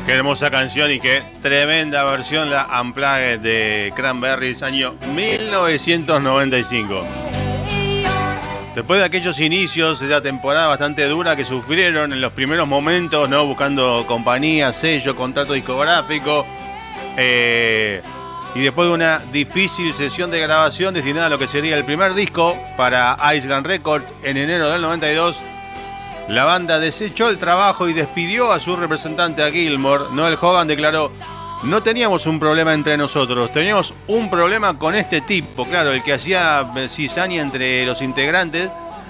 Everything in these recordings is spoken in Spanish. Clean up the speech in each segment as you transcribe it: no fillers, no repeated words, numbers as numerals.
Qué hermosa canción y qué tremenda versión, la Unplugged de Cranberries, año 1995. Después de aquellos inicios, esa temporada bastante dura que sufrieron en los primeros momentos, ¿no? Buscando compañía, sello, contrato discográfico. Y después de una difícil sesión de grabación destinada a lo que sería el primer disco para Island Records en enero del 92, la banda desechó el trabajo y despidió a su representante, a Gilmour. Noel Hogan declaró: no teníamos un problema entre nosotros, teníamos un problema con este tipo. Claro, el que hacía cizaña entre los integrantes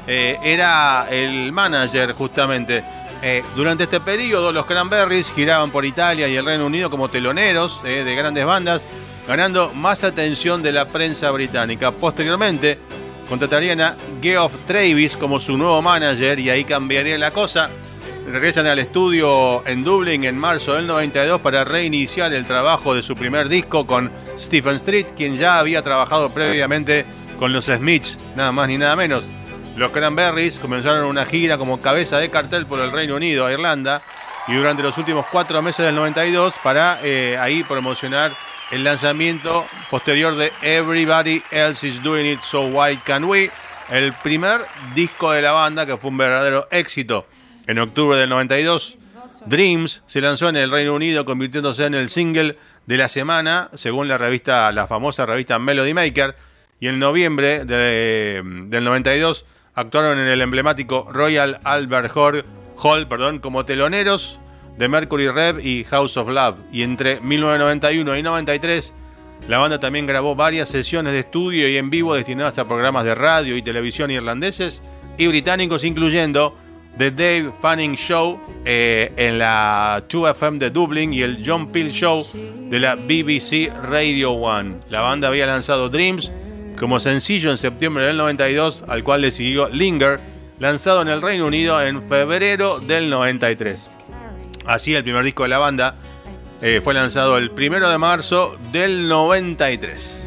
era el manager, justamente. Durante este periodo, los Cranberries giraban por Italia y el Reino Unido como teloneros de grandes bandas, ganando más atención de la prensa británica. Posteriormente, contratarían a Geoff Travis como su nuevo manager y ahí cambiaría la cosa. Regresan al estudio en Dublín en marzo del 92 para reiniciar el trabajo de su primer disco con Stephen Street, quien ya había trabajado previamente con los Smiths, nada más ni nada menos. Los Cranberries comenzaron una gira como cabeza de cartel por el Reino Unido, Irlanda, y durante los últimos 4 meses del 92 para ahí promocionar el lanzamiento posterior de Everybody Else Is Doing It, So Why Can't We, el primer disco de la banda que fue un verdadero éxito. En octubre del 92, Dreams se lanzó en el Reino Unido, convirtiéndose en el single de la semana, según la famosa revista Melody Maker, y en noviembre del 92 actuaron en el emblemático Royal Albert Hall como teloneros de Mercury Rev y House of Love. Y entre 1991 y 93, la banda también grabó varias sesiones de estudio y en vivo destinadas a programas de radio y televisión irlandeses y británicos, incluyendo The Dave Fanning Show en la 2FM de Dublín y el John Peel Show de la BBC Radio 1. La banda había lanzado Dreams como sencillo en septiembre del 92, al cual le siguió Linger, lanzado en el Reino Unido en febrero del 93. Así, el primer disco de la banda fue lanzado el 1 de marzo del 93.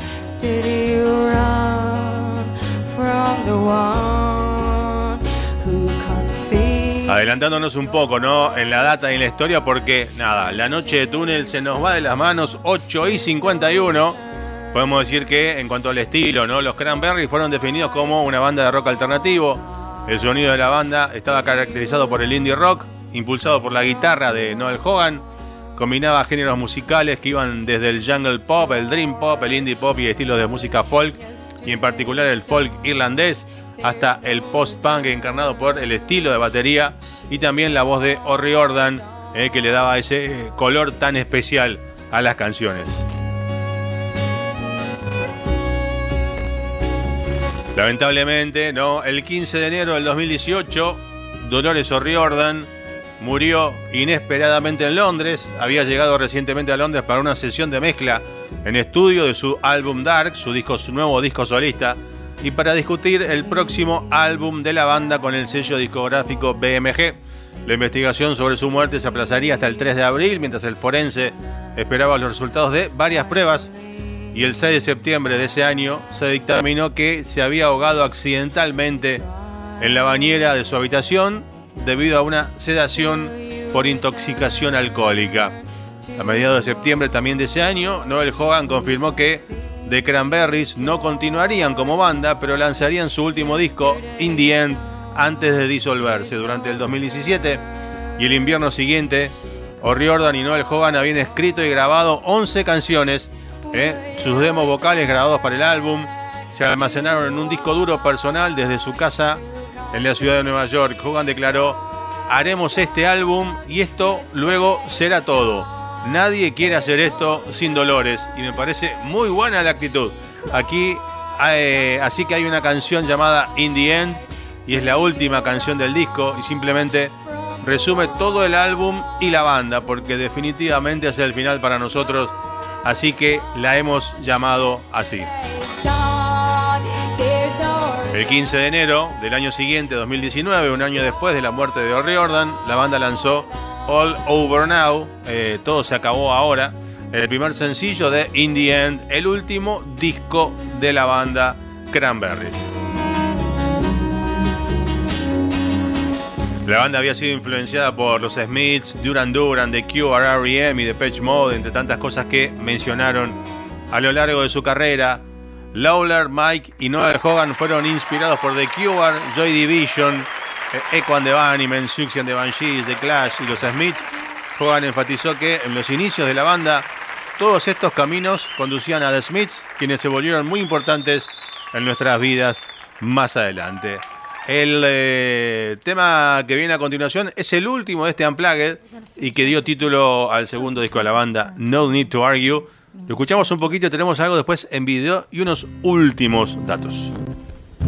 Adelantándonos un poco, ¿no? En la data y en la historia, porque nada, la noche de Túnel se nos va de las manos, 8:51. Podemos decir que en cuanto al estilo, ¿no? Los Cranberries fueron definidos como una banda de rock alternativo. El sonido de la banda estaba caracterizado por el indie rock, impulsado por la guitarra de Noel Hogan. Combinaba géneros musicales que iban desde el jungle pop, el dream pop, el indie pop y estilos de música folk, y en particular el folk irlandés, hasta el post-punk encarnado por el estilo de batería y también la voz de O'Riordan, que le daba ese color tan especial a las canciones. Lamentablemente, ¿no? El 15 de enero del 2018, Dolores O'Riordan murió inesperadamente en Londres. Había llegado recientemente a Londres para una sesión de mezcla en estudio de su álbum Dark, su nuevo disco solista, y para discutir el próximo álbum de la banda con el sello discográfico BMG. La investigación sobre su muerte se aplazaría hasta el 3 de abril, mientras el forense esperaba los resultados de varias pruebas. Y el 6 de septiembre de ese año se dictaminó que se había ahogado accidentalmente en la bañera de su habitación debido a una sedación por intoxicación alcohólica. A mediados de septiembre también de ese año, Noel Hogan confirmó que The Cranberries no continuarían como banda, pero lanzarían su último disco, In the End, antes de disolverse. Durante el 2017 y el invierno siguiente, O'Riordan y Noel Hogan habían escrito y grabado 11 canciones. Sus demos vocales grabados para el álbum se almacenaron en un disco duro personal desde su casa en la ciudad de Nueva York. Hogan declaró: haremos este álbum y esto luego será todo. Nadie quiere hacer esto sin Dolores. Y me parece muy buena la actitud. Aquí, así que hay una canción llamada In the End y es la última canción del disco y simplemente resume todo el álbum y la banda, porque definitivamente es el final para nosotros. Así que la hemos llamado así. El 15 de enero del año siguiente, 2019, un año después de la muerte de O'Riordan, la banda lanzó All Over Now, todo se acabó ahora, el primer sencillo de In the End, el último disco de la banda Cranberries. La banda había sido influenciada por los Smiths, Duran Duran, The Cure, R.E.M. y Depeche Mode, entre tantas cosas que mencionaron a lo largo de su carrera. Lawler, Mike y Noel Hogan fueron inspirados por The Cure, Joy Division, Echo and the Bunnymen, Siouxsie and the Banshees, The Clash y los Smiths. Hogan enfatizó que en los inicios de la banda todos estos caminos conducían a The Smiths, quienes se volvieron muy importantes en nuestras vidas más adelante. El tema que viene a continuación es el último de este Unplugged y que dio título al segundo disco de la banda, No Need to Argue. Lo escuchamos un poquito, tenemos algo después en video y unos últimos datos.